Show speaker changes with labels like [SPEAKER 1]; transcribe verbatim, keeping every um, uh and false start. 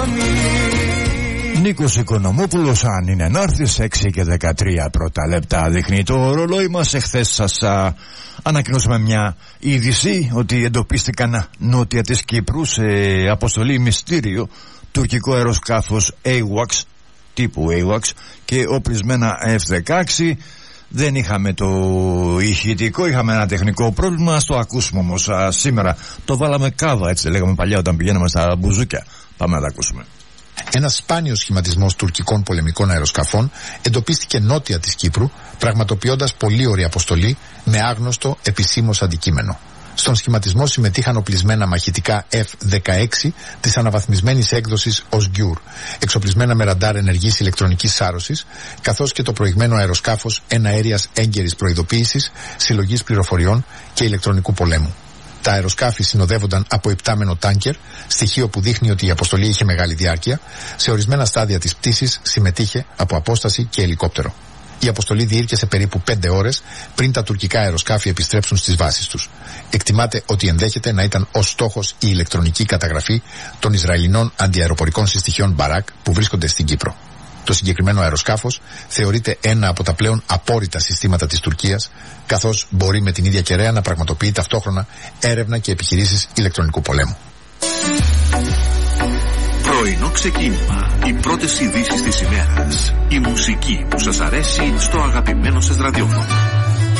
[SPEAKER 1] Νίκος Οικονομόπουλος, αν είναι να έρθεις, έξι και δεκατρία πρώτα λεπτά δείχνει το ρολόι μας. Εχθές σας α, ανακοινώσαμε μια είδηση ότι εντοπίστηκαν νότια της Κύπρου σε αποστολή μυστήριο τουρκικό αεροσκάφος έιουαξ, τύπου έιουαξ, και οπλισμένα εφ δεκαέξι. Δεν είχαμε το ηχητικό, είχαμε ένα τεχνικό πρόβλημα. Στο ακούσουμε όμως α, σήμερα. Το βάλαμε κάβα, έτσι λέγαμε παλιά όταν πηγαίναμε στα μπουζούκια. Πάμε να τα ακούσουμε.
[SPEAKER 2] Ένας σπάνιος σχηματισμός τουρκικών πολεμικών αεροσκαφών εντοπίστηκε νότια της Κύπρου, πραγματοποιώντας πολύ ωραία αποστολή με άγνωστο επισήμως αντικείμενο. Στον σχηματισμό συμμετείχαν οπλισμένα μαχητικά εφ δεκαέξι της αναβαθμισμένης έκδοσης Οσγκιούρ, εξοπλισμένα με ραντάρ ενεργής ηλεκτρονικής σάρωσης, καθώς και το προηγμένο αεροσκάφος εναέριας έγκαιρης προειδοποίησης, συλλογής πληροφοριών και ηλεκτρονικού πολέμου. Τα αεροσκάφη συνοδεύονταν από υπτάμενο τάνκερ, στοιχείο που δείχνει ότι η αποστολή είχε μεγάλη διάρκεια. Σε ορισμένα στάδια της πτήσης συμμετείχε από απόσταση και ελικόπτερο. Η αποστολή διήρκεσε περίπου πέντε ώρες πριν τα τουρκικά αεροσκάφη επιστρέψουν στις βάσεις τους. Εκτιμάται ότι ενδέχεται να ήταν ως στόχος η ηλεκτρονική καταγραφή των Ισραηλινών αντιαεροπορικών συστοιχειών Μπαράκ που βρίσκονται στην Κύπρο. Το συγκεκριμένο αεροσκάφος θεωρείται ένα από τα πλέον απόρριτα συστήματα της Τουρκίας, καθώς μπορεί με την ίδια κεραία να πραγματοποιεί ταυτόχρονα έρευνα και επιχειρήσεις ηλεκτρονικού πολέμου.
[SPEAKER 3] Πρωινό ξεκίνημα. Οι πρώτες ειδήσεις της ημέρας. Η μουσική που σας αρέσει στο αγαπημένο σας ραδιόφωνο.